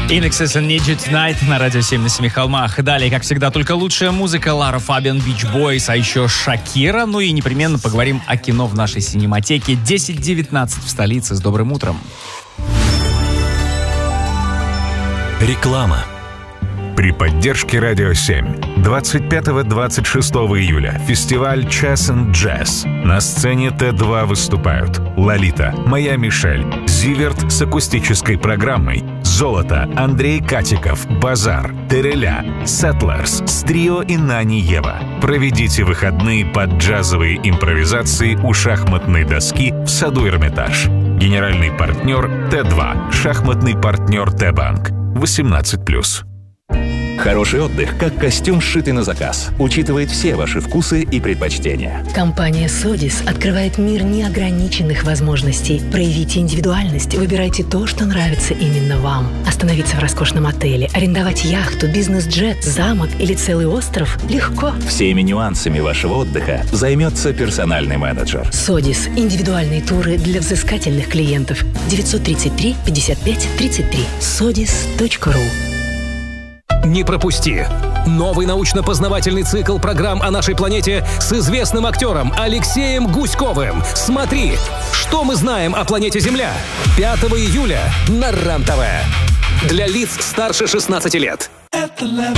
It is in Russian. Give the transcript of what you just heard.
Inexes and Need You Tonight на радио 7 на семи холмах. Далее, как всегда, только лучшая музыка. Лара Фабиан, Beach Boys, а еще Шакира. Ну и непременно поговорим о кино в нашей синематеке. 10:19 в столице. С добрым утром. Реклама. При поддержке Радио 7 25-26 июля фестиваль Chess and Jazz. На сцене Т2 выступают Лолита, Моя Мишель, Зиверт с акустической программой, Золото, Андрей Катиков, Базар, Тереля, Settlers, Стрио и Нани Ева. Проведите выходные под джазовые импровизации у шахматной доски в саду Эрмитаж. Генеральный партнер Т2, шахматный партнер Т-банк. 18+. Хороший отдых, как костюм, сшитый на заказ, учитывает все ваши вкусы и предпочтения. Компания «Содис» открывает мир неограниченных возможностей. Проявите индивидуальность, выбирайте то, что нравится именно вам. Остановиться в роскошном отеле, арендовать яхту, бизнес-джет, замок или целый остров легко. Всеми нюансами вашего отдыха займется персональный менеджер. «Содис» – индивидуальные туры для взыскательных клиентов. 933 55 33. sodis.ru. Не пропусти! Новый научно-познавательный цикл программ о нашей планете с известным актером Алексеем Гуськовым. Смотри, что мы знаем о планете Земля. 5 июля на РЕН-ТВ. Для лиц старше 16 лет.